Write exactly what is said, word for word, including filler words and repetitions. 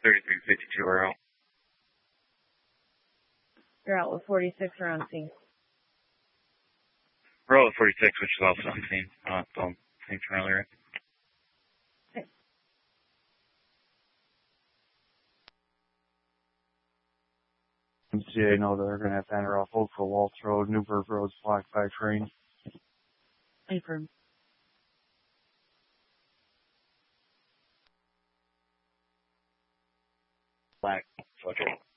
thirty-three fifty-two are out. You're out with forty-six around scene. We're out with forty-six, which is also on scene. Uh, the same from earlier. Okay. M C A know that they're going to have to enter off Oakville Waltz Road. Newburgh Road's blocked by train. Affirm. Black. Okay.